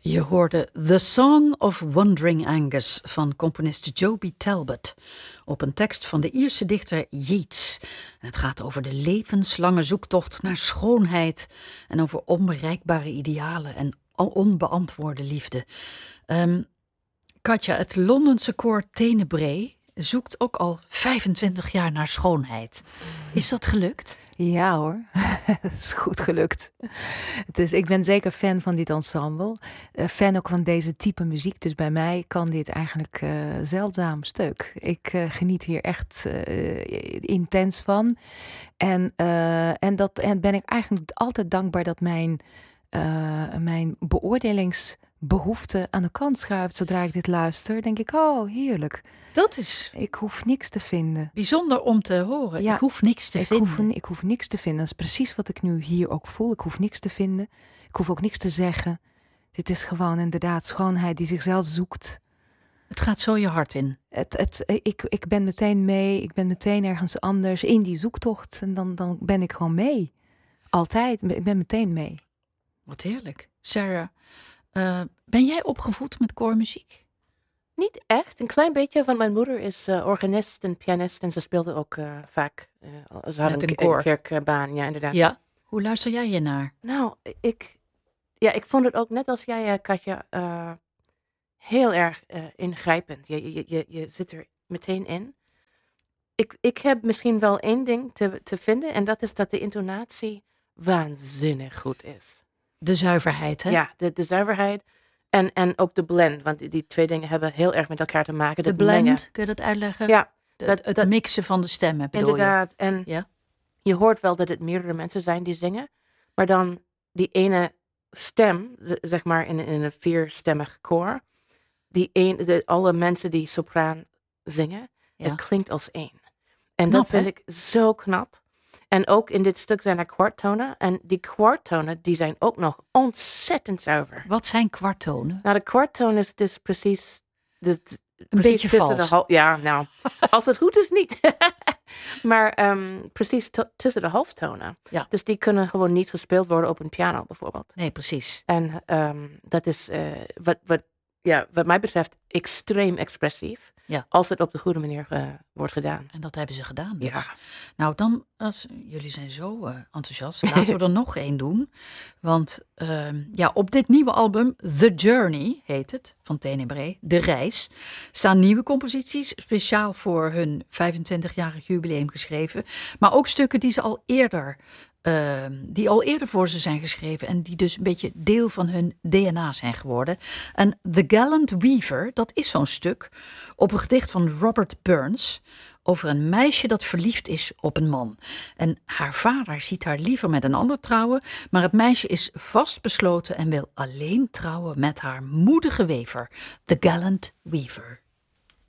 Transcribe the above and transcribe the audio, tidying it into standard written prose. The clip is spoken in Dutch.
Je hoorde The Song of Wandering Angus van componist Joby Talbot op een tekst van de Ierse dichter Yeats. En het gaat over de levenslange zoektocht naar schoonheid en over onbereikbare idealen en onbeantwoorde liefde. Katja, het Londense koor Tenebrae zoekt ook al 25 jaar naar schoonheid. Is dat gelukt? Ja hoor, het is goed gelukt. Ik ben zeker fan van dit ensemble. Fan ook van deze type muziek. Dus bij mij kan dit eigenlijk zeldzaam stuk. Ik geniet hier echt intens van. En ben ik eigenlijk altijd dankbaar dat mijn beoordelingsbehoefte aan de kant schuift. Zodra ik dit luister, denk ik, oh heerlijk. Dat is Ik hoef niks te vinden. bijzonder om te horen. Ja, ik hoef niks te vinden. Ik hoef niks te vinden. Dat is precies wat ik nu hier ook voel. Ik hoef niks te vinden. Ik hoef ook niks te zeggen. Dit is gewoon inderdaad schoonheid die zichzelf zoekt. Het gaat zo je hart in. Ik ben meteen mee. Ik ben meteen ergens anders in die zoektocht. En dan ben ik gewoon mee. Altijd. Ik ben meteen mee. Wat heerlijk. Sarah, ben jij opgevoed met koormuziek? Niet echt, een klein beetje, want mijn moeder is organist en pianist en ze speelde ook vaak. Ze had Met een koor. kerkbaan, ja inderdaad. Ja. Hoe luister jij je naar? Nou, ik vond het ook net als jij, Katja, heel erg ingrijpend. Je zit er meteen in. Ik heb misschien wel één ding te vinden en dat is dat de intonatie waanzinnig goed is. De zuiverheid, hè? Ja, de zuiverheid. En ook de blend, want die twee dingen hebben heel erg met elkaar te maken. De blend, kun je dat uitleggen? Ja. Het mixen van de stemmen, bedoel inderdaad. je? En ja? je hoort wel dat het meerdere mensen zijn die zingen. Maar dan die ene stem, zeg maar in een vierstemmig koor. Alle mensen die sopraan zingen, het klinkt als één. En knap, dat vind ik zo knap. En ook in dit stuk zijn er kwarttonen. En die kwarttonen, die zijn ook nog ontzettend zuiver. Wat zijn kwarttonen? Nou, de kwarttoon is dus precies... Een beetje vals. Ja, nou, als het goed is niet. Maar precies tussen de halftonen. Ja. Dus die kunnen gewoon niet gespeeld worden op een piano bijvoorbeeld. Nee, precies. En dat is wat mij betreft extreem expressief. Ja. Als het op de goede manier wordt gedaan. En dat hebben ze gedaan dus. Ja. Nou, dan, jullie zijn zo enthousiast, laten we er nog één doen. Want op dit nieuwe album, The Journey heet het, van Tenebrae, De Reis, staan nieuwe composities, speciaal voor hun 25-jarig jubileum geschreven. Maar ook stukken die al eerder voor ze zijn geschreven en die dus een beetje deel van hun DNA zijn geworden. En The Gallant Weaver, dat is zo'n stuk op een gedicht van Robert Burns over een meisje dat verliefd is op een man. En haar vader ziet haar liever met een ander trouwen, maar het meisje is vastbesloten en wil alleen trouwen met haar moedige wever, The Gallant Weaver.